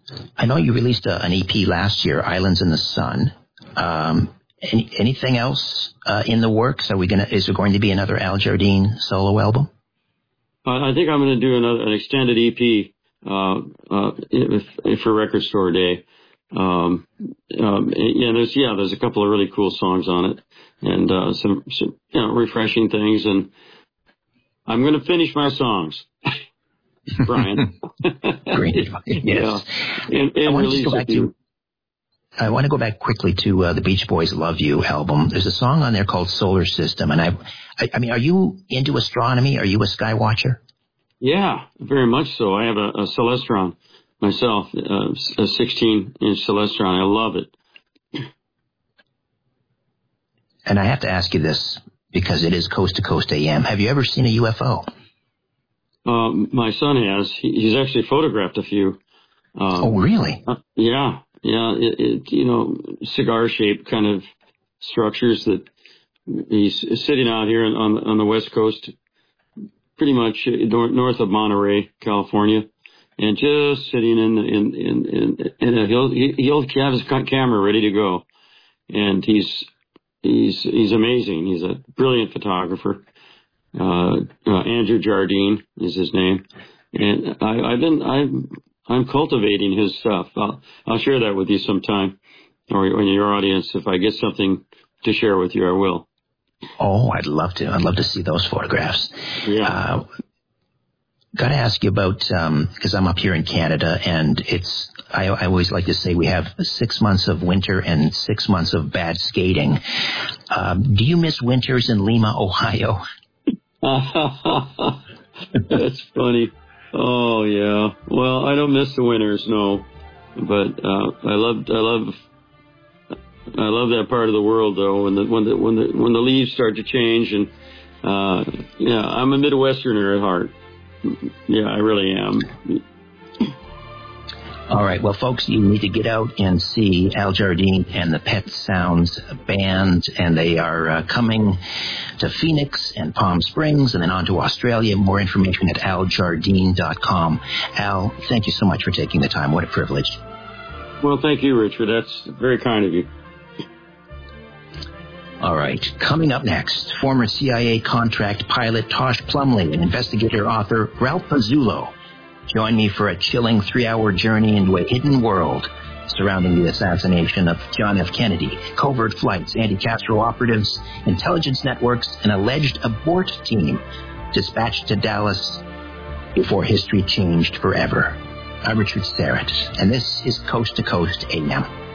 I know you released an EP last year, Islands in the Sun. Anything else in the works? Is there going to be another Al Jardine solo album? I think I'm going to do an extended EP for Record Store Day. There's a couple of really cool songs on it, and some refreshing things. And I'm going to finish my songs, Brian. Great. Yes. I want to go back quickly to the Beach Boys' Love You album. There's a song on there called Solar System. And I mean, are you into astronomy? Are you a sky watcher? Yeah, very much so. I have a Celestron myself, a 16-inch Celestron. I love it. And I have to ask you this because it is Coast to Coast AM. Have you ever seen a UFO? My son has. He's actually photographed a few. Oh, really? Yeah. Cigar-shaped kind of structures that he's sitting out here on the West Coast, pretty much north of Monterey, California, and just sitting he'll have his camera ready to go, and he's amazing. He's a brilliant photographer. Andrew Jardine is his name, and I'm cultivating his stuff. I'll share that with you sometime, or in your audience. If I get something to share with you, I will. Oh, I'd love to. I'd love to see those photographs. Yeah. Got to ask you about, because I'm up here in Canada, and I always like to say we have 6 months of winter and 6 months of bad skating. Do you miss winters in Lima, Ohio? That's funny. Oh yeah. Well, I don't miss the winters, no. But I love that part of the world though. When the leaves start to change, and I'm a Midwesterner at heart. Yeah, I really am. All right. Well, folks, you need to get out and see Al Jardine and the Pet Sounds Band, and they are coming to Phoenix and Palm Springs and then on to Australia. More information at aljardine.com. Al, thank you so much for taking the time. What a privilege. Well, thank you, Richard. That's very kind of you. All right. Coming up next, former CIA contract pilot Tosh Plumley and investigator author Ralph Pazzulo join me for a chilling 3-hour journey into a hidden world surrounding the assassination of John F. Kennedy, covert flights, anti-Castro operatives, intelligence networks, an alleged abort team dispatched to Dallas before history changed forever. I'm Richard Sterrett, and this is Coast to Coast AM.